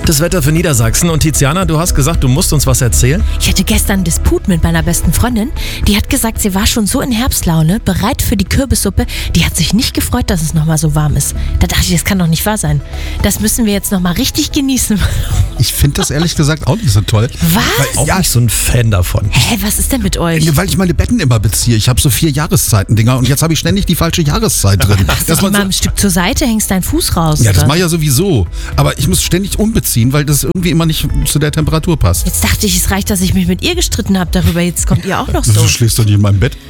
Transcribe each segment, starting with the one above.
Das Wetter für Niedersachsen. Und Tiziana, du hast gesagt, du musst uns was erzählen? Ich hatte gestern einen Disput mit meiner besten Freundin. Die hat gesagt, sie war schon so in Herbstlaune, bereit für die Kürbissuppe. Die hat sich nicht gefreut, dass es nochmal so warm ist. Da dachte ich, das kann doch nicht wahr sein. Das müssen wir jetzt nochmal richtig genießen. Ich finde das ehrlich gesagt auch nicht so toll. Was? Auch nicht so ein Fan davon. Hä, was ist denn mit euch? Weil ich meine Betten immer beziehe. Ich habe so 4 Jahreszeiten-Dinger und jetzt habe ich ständig die falsche Jahreszeit drin. Dass du mal ein Stück zur Seite hängst, deinen Fuß raus. Ja, das oder? mache ich ja sowieso. Aber ich muss ständig umbeziehen, weil das irgendwie immer nicht zu der Temperatur passt. Jetzt dachte ich, es reicht, dass ich mich mit ihr gestritten habe darüber. Jetzt kommt ihr auch noch so. Du schläfst doch nicht in meinem Bett.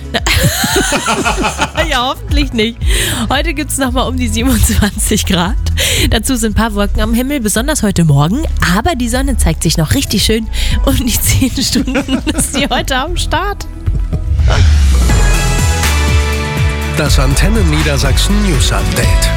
Ja, hoffentlich nicht. Heute gibt es nochmal um die 27 Grad. Dazu sind ein paar Wolken am Himmel, besonders heute Morgen. Aber die Sonne zeigt sich noch richtig schön. Um die 10 Stunden ist sie heute am Start. Das Antenne Niedersachsen News Update.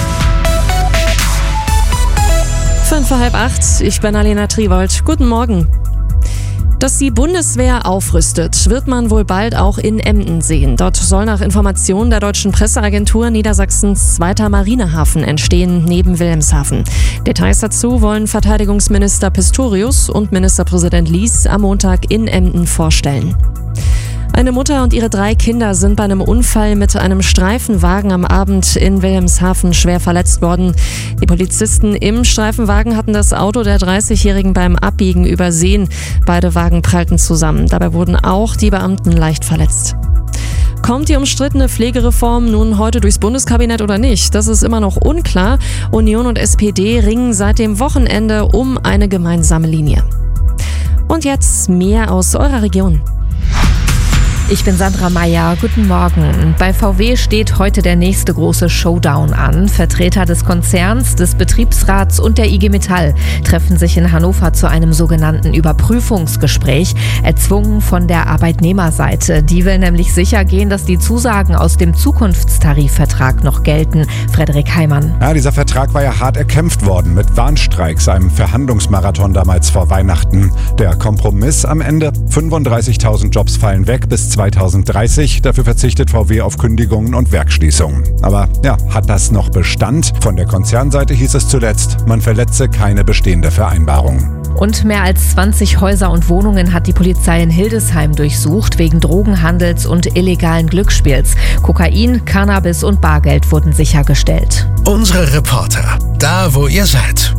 7:55, ich bin Alena Triwold. Guten Morgen. Dass die Bundeswehr aufrüstet, wird man wohl bald auch in Emden sehen. Dort soll nach Informationen der deutschen Presseagentur Niedersachsens zweiter Marinehafen entstehen, neben Wilhelmshaven. Details dazu wollen Verteidigungsminister Pistorius und Ministerpräsident Lies am Montag in Emden vorstellen. Eine Mutter und ihre 3 Kinder sind bei einem Unfall mit einem Streifenwagen am Abend in Wilhelmshaven schwer verletzt worden. Die Polizisten im Streifenwagen hatten das Auto der 30-Jährigen beim Abbiegen übersehen. Beide Wagen prallten zusammen. Dabei wurden auch die Beamten leicht verletzt. Kommt die umstrittene Pflegereform nun heute durchs Bundeskabinett oder nicht? Das ist immer noch unklar. Union und SPD ringen seit dem Wochenende um eine gemeinsame Linie. Und jetzt mehr aus eurer Region. Ich bin Sandra Meyer. Guten Morgen. Bei VW steht heute der nächste große Showdown an. Vertreter des Konzerns, des Betriebsrats und der IG Metall treffen sich in Hannover zu einem sogenannten Überprüfungsgespräch, erzwungen von der Arbeitnehmerseite. Die will nämlich sicher gehen, dass die Zusagen aus dem Zukunftstarifvertrag noch gelten. Frederik Heimann. Ja, dieser Vertrag war ja hart erkämpft worden mit Warnstreiks, einem Verhandlungsmarathon damals vor Weihnachten. Der Kompromiss am Ende: 35.000 Jobs fallen weg bis 2030. Dafür verzichtet VW auf Kündigungen und Werksschließungen. Aber ja, hat das noch Bestand? Von der Konzernseite hieß es zuletzt, man verletze keine bestehende Vereinbarung. Und mehr als 20 Häuser und Wohnungen hat die Polizei in Hildesheim durchsucht, wegen Drogenhandels und illegalen Glücksspiels. Kokain, Cannabis und Bargeld wurden sichergestellt. Unsere Reporter, da wo ihr seid.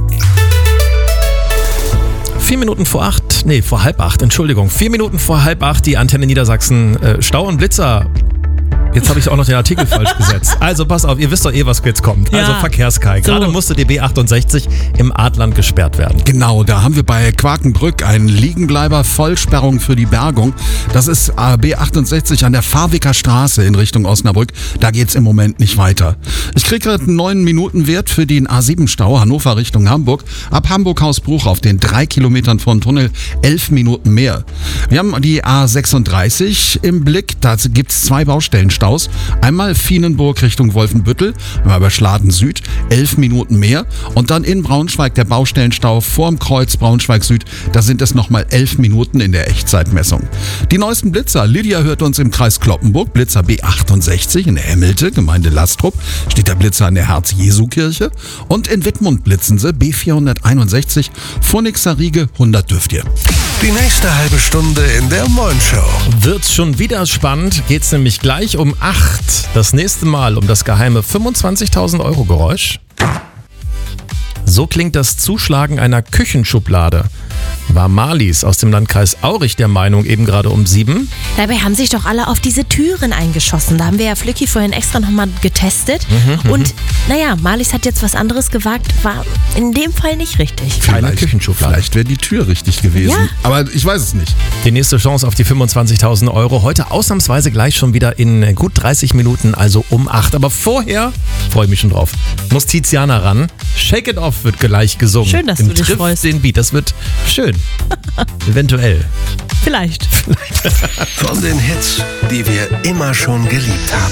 4 Minuten vor 7:30, Entschuldigung. 4 Minuten vor 7:30, die Antenne Niedersachsen, Stau und Blitzer. Jetzt habe ich auch noch den Artikel falsch gesetzt. Also pass auf, ihr wisst doch was jetzt kommt. Ja. Also Verkehrskai. Gerade musste die B68 im Adland gesperrt werden. Genau, da haben wir bei Quakenbrück einen Liegenbleiber, Vollsperrung für die Bergung. Das ist B68 an der Fahrwicker Straße in Richtung Osnabrück. Da geht's im Moment nicht weiter. Ich kriege gerade einen 9-Minuten-Wert für den A7-Stau Hannover Richtung Hamburg. Ab Hamburg-Hausbruch auf den 3 Kilometern von Tunnel 11 Minuten mehr. Wir haben die A36 im Blick. Da gibt's 2 Baustellenstaus. Einmal Fienenburg Richtung Wolfenbüttel, einmal bei Schladen Süd, 11 Minuten mehr. Und dann in Braunschweig der Baustellenstau vorm Kreuz Braunschweig Süd. Da sind es nochmal 11 Minuten in der Echtzeitmessung. Die neuesten Blitzer. Lydia hört uns im Kreis Cloppenburg. Blitzer B68 in der Hemmelte, Gemeinde Lastrup. Steht der Blitzer an der Herz-Jesu-Kirche. Und in Wittmund blitzen sie B461, Phönixer Riege, 100 dürft ihr. Die nächste halbe Stunde in der Mornshow. Wird's schon wieder spannend, geht's nämlich gleich um 8. Das nächste Mal um das geheime 25.000 Euro Geräusch. So klingt das Zuschlagen einer Küchenschublade. War Marlies aus dem Landkreis Aurich der Meinung, eben gerade um 7. Dabei haben sich doch alle auf diese Türen eingeschossen. Da haben wir ja Flücki vorhin extra nochmal getestet. Und naja, Marlies hat jetzt was anderes gewagt, war in dem Fall nicht richtig. Keine Küchenschublade. Vielleicht wäre die Tür richtig gewesen. Ja. Aber ich weiß es nicht. Die nächste Chance auf die 25.000 Euro. Heute ausnahmsweise gleich schon wieder in gut 30 Minuten, also um 8. Aber vorher, freue ich mich schon drauf, muss Tiziana ran. Shake It Off wird gleich gesungen. Schön, dass du dich Trifft freust. den Beat. Das wird schön. Eventuell. Vielleicht. Von den Hits, die wir immer schon geliebt haben.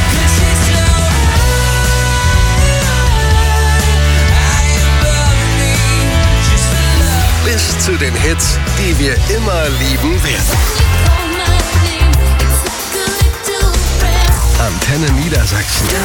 Bis zu den Hits, die wir immer lieben werden. Antenne Niedersachsen.